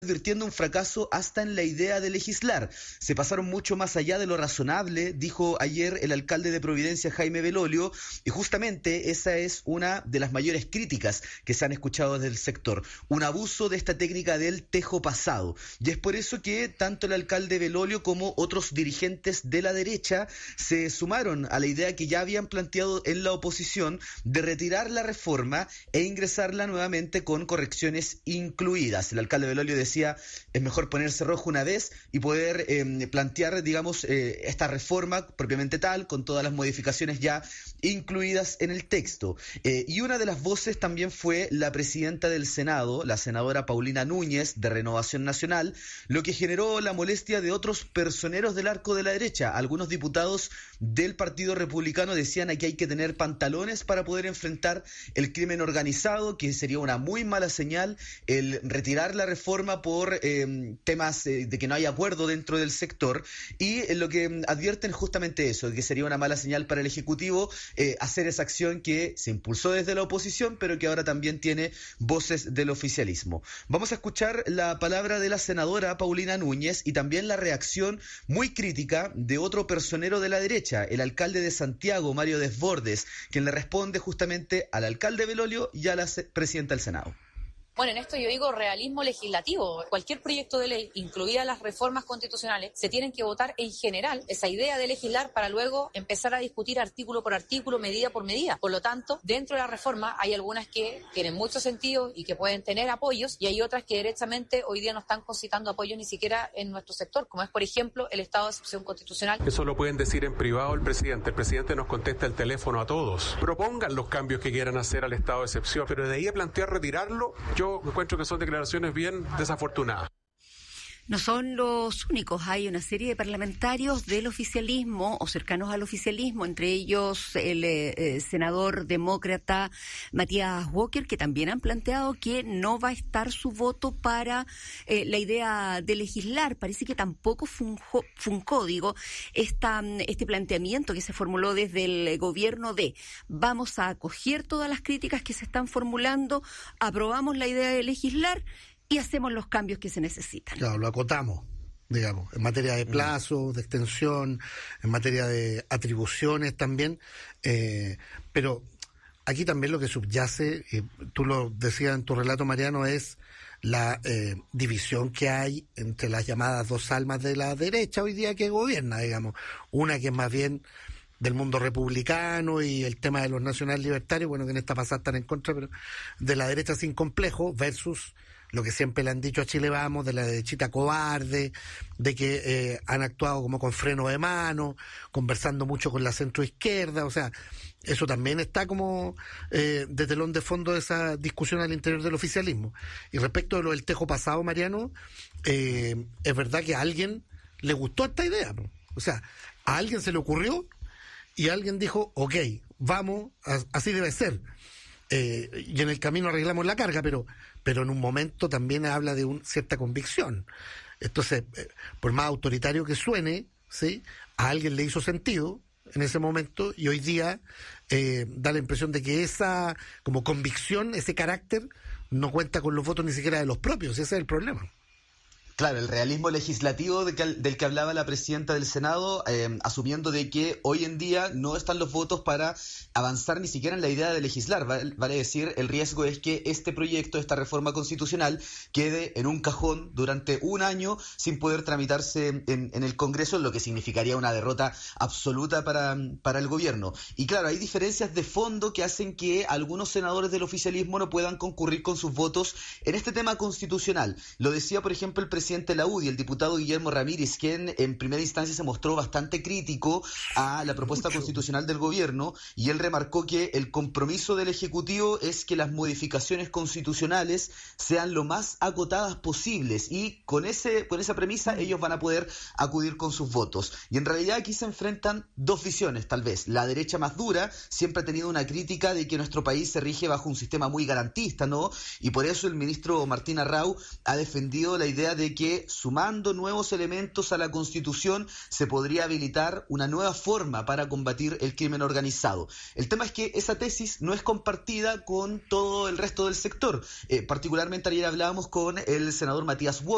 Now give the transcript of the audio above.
advirtiendo un fracaso hasta en la idea de legislar. Se pasaron mucho más allá de lo razonable, dijo ayer el alcalde de Providencia, Jaime Belolio, y justamente esa es una de las mayores críticas que se han escuchado desde el sector, un abuso de esta técnica del tejo pasado. Y es por eso que tanto el alcalde Belolio como otros dirigentes de la derecha se sumaron a la idea que ya habían planteado en la oposición de retirar la reforma e ingresarla nuevamente con correcciones incluidas. El alcalde Belolio decía, es mejor ponerse rojo una vez y poder plantear, digamos, esta reforma propiamente tal, con todas las modificaciones ya incluidas en el texto. Y una de las voces también fue la presidenta del Senado, la senadora Paulina Núñez, de Renovación Nacional, lo que generó la molestia de otros personeros del arco de la derecha. Algunos diputados del Partido Republicano decían que hay que tener pantalones para poder enfrentar el crimen organizado, que sería una muy mala señal el retirar la reforma por temas de que no hay acuerdo dentro del sector, y lo que advierten justamente eso, de que sería una mala señal para el Ejecutivo hacer esa acción que se impulsó desde la oposición, pero que ahora también tiene voces del oficialismo. Vamos a escuchar la palabra de la senadora Paulina Núñez y también la reacción muy crítica de otro personero de la derecha, el alcalde de Santiago, Mario Desbordes, quien le responde justamente al alcalde Belolio y a la presidenta del Senado. Bueno, en esto yo digo realismo legislativo. Cualquier proyecto de ley, incluidas las reformas constitucionales, se tienen que votar en general. Esa idea de legislar para luego empezar a discutir artículo por artículo, medida por medida. Por lo tanto, dentro de la reforma hay algunas que tienen mucho sentido y que pueden tener apoyos, y hay otras que derechamente hoy día no están concitando apoyos ni siquiera en nuestro sector, como es, por ejemplo, el estado de excepción constitucional. Eso lo pueden decir en privado el presidente. El presidente nos contesta el teléfono a todos. Propongan los cambios que quieran hacer al estado de excepción, pero de ahí a plantear retirarlo, yo encuentro que son declaraciones bien desafortunadas. No son los únicos, hay una serie de parlamentarios del oficialismo o cercanos al oficialismo, entre ellos el senador demócrata Matías Walker, que también han planteado que no va a estar su voto para la idea de legislar. Parece que tampoco funcó, este planteamiento que se formuló desde el gobierno de vamos a acoger todas las críticas que se están formulando, aprobamos la idea de legislar y hacemos los cambios que se necesitan. Claro, lo acotamos, digamos, en materia de plazo, de extensión, en materia de atribuciones también, pero aquí también lo que subyace, tú lo decías en tu relato, Mariano, es la división que hay entre las llamadas dos almas de la derecha hoy día que gobierna, digamos, una que es más bien del mundo republicano y el tema de los nacional libertarios, bueno, que en esta pasada están en contra, pero de la derecha sin complejo, versus lo que siempre le han dicho a Chile Vamos, de la derechita cobarde, de que han actuado como con freno de mano, conversando mucho con la centroizquierda, o sea, eso también está como de telón de fondo de esa discusión al interior del oficialismo. Y respecto de lo del tejo pasado, Mariano, es verdad que a alguien le gustó esta idea, ¿no? O sea, a alguien se le ocurrió y alguien dijo, ok, vamos, así debe ser. Y en el camino arreglamos la carga, pero en un momento también habla de cierta convicción. Entonces, por más autoritario que suene, ¿sí?, a alguien le hizo sentido en ese momento, y hoy día da la impresión de que esa como convicción, ese carácter, no cuenta con los votos ni siquiera de los propios, ese es el problema. Claro, el realismo legislativo del que hablaba la presidenta del Senado, asumiendo de que hoy en día no están los votos para avanzar ni siquiera en la idea de legislar. Vale decir, el riesgo es que este proyecto, esta reforma constitucional, quede en un cajón durante un año sin poder tramitarse en el Congreso, lo que significaría una derrota absoluta para el gobierno. Y claro, hay diferencias de fondo que hacen que algunos senadores del oficialismo no puedan concurrir con sus votos en este tema constitucional. Lo decía, por ejemplo, el presidente de la UDI, el diputado Guillermo Ramírez, quien en primera instancia se mostró bastante crítico a la propuesta constitucional del gobierno, y él remarcó que el compromiso del Ejecutivo es que las modificaciones constitucionales sean lo más acotadas posibles, y con esa premisa ellos van a poder acudir con sus votos. Y en realidad aquí se enfrentan dos visiones, tal vez. La derecha más dura siempre ha tenido una crítica de que nuestro país se rige bajo un sistema muy garantista, ¿no? Y por eso el ministro Martín Arrau ha defendido la idea de que sumando nuevos elementos a la Constitución se podría habilitar una nueva forma para combatir el crimen organizado. El tema es que esa tesis no es compartida con todo el resto del sector. Particularmente ayer hablábamos con el senador Matías Walker,